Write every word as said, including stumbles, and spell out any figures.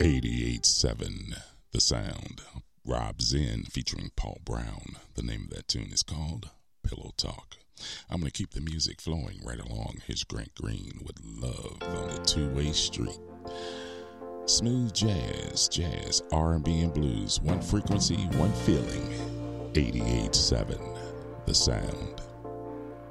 eighty-eight seven The Sound. Rob Zen featuring Paul Brown. The name of that tune is called Pillow Talk. I'm going to keep the music flowing right along. Here's Grant Green with Love on the Two-Way Street. Smooth jazz, jazz, R and B and blues. One frequency, one feeling. eighty-eight seven The Sound.